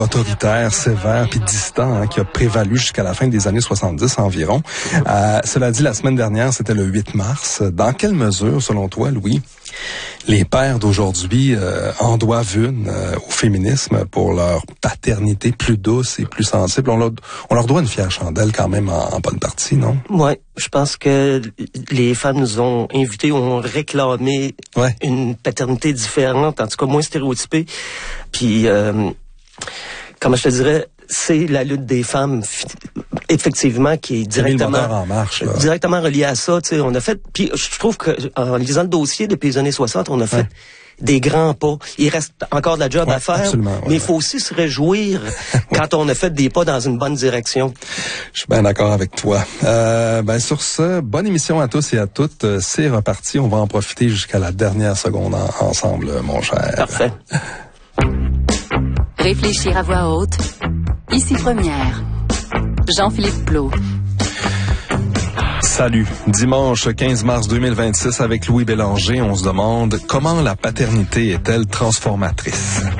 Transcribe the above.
autoritaire, sévère puis distant qui a prévalu jusqu'à la fin des années 70 environ. Cela dit, la semaine dernière, c'était le 8 mars. Dans quelle mesure, selon toi, Louis, les pères d'aujourd'hui en doivent une au féminisme pour leur paternité plus douce et plus sensible? On leur doit une fière chandelle quand même en bonne partie, non? Oui, je pense que les femmes nous ont invités, ont réclamé une paternité différente, en tout cas moins stéréotypée. Puis, comment je te dirais, c'est la lutte des femmes, effectivement, qui est directement reliée à ça. Tu sais, on a fait, puis je trouve que en lisant le dossier depuis les années 60, on a fait des grands pas. Il reste encore de la job à faire, mais il faut aussi se réjouir quand on a fait des pas dans une bonne direction. Je suis bien d'accord avec toi. Sur ce, bonne émission à tous et à toutes. C'est reparti. On va en profiter jusqu'à la dernière seconde ensemble, mon cher. Parfait. Réfléchir à voix haute. Ici Première. Jean-Philippe Plot. Salut. Dimanche 15 mars 2026 avec Louis Bélanger, on se demande comment la paternité est-elle transformatrice?